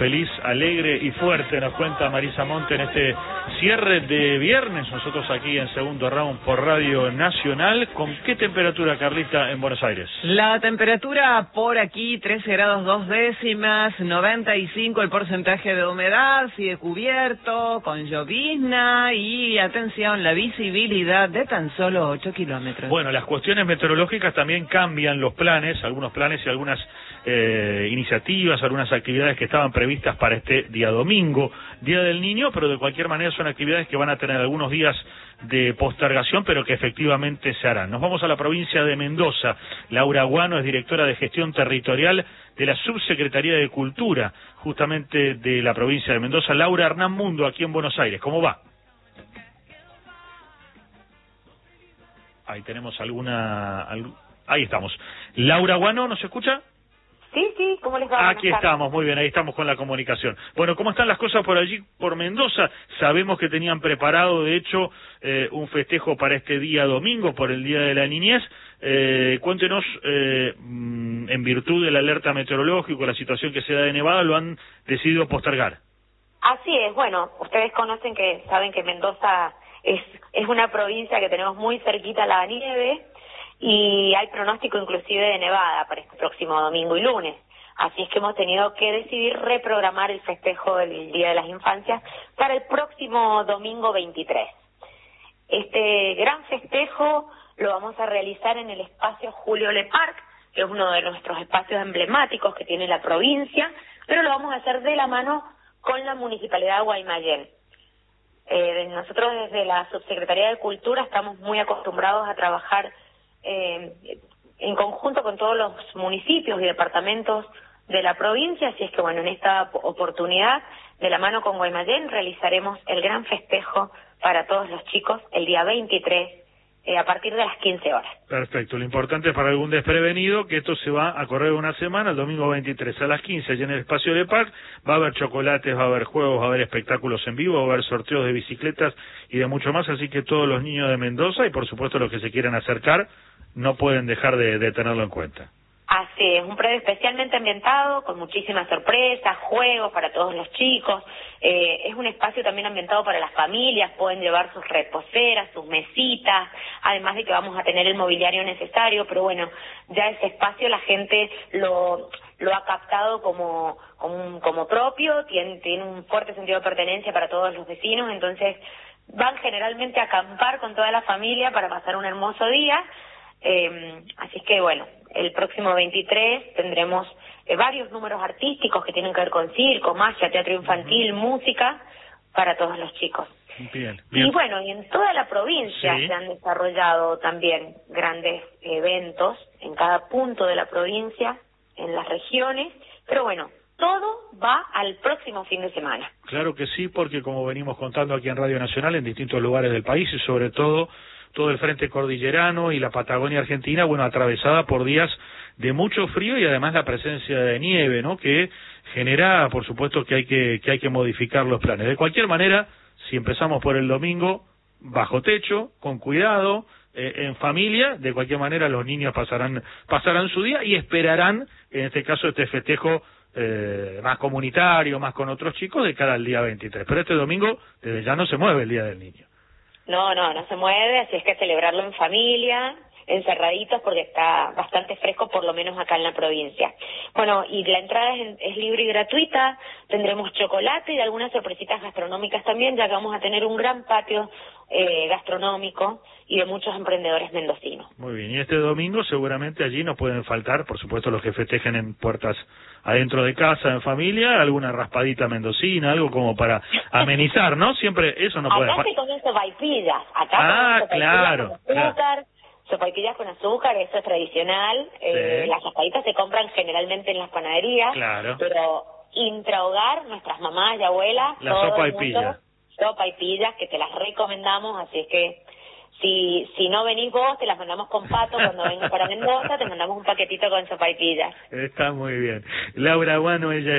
feliz, alegre y fuerte, nos cuenta Marisa Monte en este cierre de viernes, nosotros aquí en Segundo Round por Radio Nacional. ¿Con qué temperatura, Carlita, en Buenos Aires? La temperatura por aquí, 13 grados 2 décimas, 95 el porcentaje de humedad, sigue cubierto, con llovizna y, atención, la visibilidad de tan solo 8 kilómetros. Bueno, las cuestiones meteorológicas también cambian los planes, algunos planes y algunas iniciativas, algunas actividades que estaban previstas para este día domingo, Día del Niño, pero de cualquier manera son actividades que van a tener algunos días de postergación, pero que efectivamente se harán. Nos vamos a la provincia de Mendoza. Laura Guano es directora de Gestión Territorial de la Subsecretaría de Cultura, justamente de la provincia de Mendoza. Laura, Hernán Mundo, aquí en Buenos Aires. ¿Cómo va? Ahí tenemos ahí estamos. Laura Guano, ¿nos escucha? Sí, ¿cómo les va? Aquí estamos, muy bien, ahí estamos con la comunicación. Bueno, ¿cómo están las cosas por allí, por Mendoza? Sabemos que tenían preparado, de hecho, un festejo para este día domingo, por el Día de la Niñez. Cuéntenos, en virtud de la alerta meteorológica, la situación que se da de nevada, lo han decidido postergar. Así es, bueno, ustedes saben que Mendoza es una provincia que tenemos muy cerquita a la nieve, y hay pronóstico inclusive de nevada para este próximo domingo y lunes. Así es que hemos tenido que decidir reprogramar el festejo del Día de las Infancias para el próximo domingo 23. Este gran festejo lo vamos a realizar en el espacio Julio Le Parc, que es uno de nuestros espacios emblemáticos que tiene la provincia, pero lo vamos a hacer de la mano con la Municipalidad de Guaymallén. Nosotros desde la Subsecretaría de Cultura estamos muy acostumbrados a trabajar en conjunto con todos los municipios y departamentos de la provincia, así es que bueno, en esta oportunidad, de la mano con Guaymallén, realizaremos el gran festejo para todos los chicos el día 23, a partir de las 15 horas. Perfecto, lo importante es para algún desprevenido que esto se va a correr una semana, el domingo 23 a las 15, allá en el espacio de parque, va a haber chocolates, va a haber juegos, va a haber espectáculos en vivo, va a haber sorteos de bicicletas y de mucho más, así que todos los niños de Mendoza y por supuesto los que se quieran acercar, no pueden dejar de tenerlo en cuenta. Así es, un predio especialmente ambientado, con muchísimas sorpresas, juegos para todos los chicos. Es un espacio también ambientado para las familias, pueden llevar sus reposeras, sus mesitas, además de que vamos a tener el mobiliario necesario, pero bueno, ya ese espacio la gente lo ha captado como propio, tiene un fuerte sentido de pertenencia para todos los vecinos, entonces van generalmente a acampar con toda la familia para pasar un hermoso día. Así es que bueno, el próximo 23 tendremos varios números artísticos que tienen que ver con circo, magia, teatro infantil, música para todos los chicos. Bien. Y bueno, y en toda la provincia se han desarrollado también grandes eventos en cada punto de la provincia, en las regiones, pero bueno, todo va al próximo fin de semana. Claro que sí, porque como venimos contando aquí en Radio Nacional, en distintos lugares del país y sobre todo el frente cordillerano y la Patagonia Argentina, bueno, atravesada por días de mucho frío y además la presencia de nieve, ¿no? Que genera, por supuesto, que hay que modificar los planes. De cualquier manera, si empezamos por el domingo, bajo techo, con cuidado, en familia, de cualquier manera los niños pasarán su día y esperarán, en este caso, este festejo más comunitario, más con otros chicos, de cara al día 23. Pero este domingo, desde ya no se mueve el Día del Niño. No se mueve, así es que celebrarlo en familia, encerraditos, porque está bastante fresco, por lo menos acá en la provincia. Bueno, y la entrada es libre y gratuita, tendremos chocolate y algunas sorpresitas gastronómicas también, ya que vamos a tener un gran patio gastronómico y de muchos emprendedores mendocinos. Muy bien, y este domingo seguramente allí no pueden faltar, por supuesto, los que festejen en puertas adentro de casa, en familia, alguna raspadita mendocina, algo como para amenizar, ¿no? Siempre eso no puede faltar. Acá se comen sopaipillas, acá claro, con azúcar, sopaipillas con azúcar, eso es tradicional. Las raspaditas se compran generalmente en las panaderías, pero intrahogar, nuestras mamás y abuelas, la sopaipilla. Sopaipillas que te las recomendamos, así es que si no venís vos, te las mandamos con Pato cuando vengas para Mendoza, te mandamos un paquetito con sopaipillas. Está muy bien. Laura Guano, ella